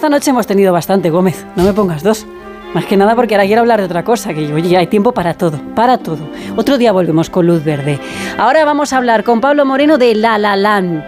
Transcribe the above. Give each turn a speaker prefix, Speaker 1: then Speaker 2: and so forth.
Speaker 1: esta noche hemos tenido bastante, Gómez. No me pongas 2. Más que nada porque ahora quiero hablar de otra cosa, que oye, hay tiempo para todo, para todo. Otro día volvemos con Luz Verde. Ahora vamos a hablar con Pablo Moreno de La La Land.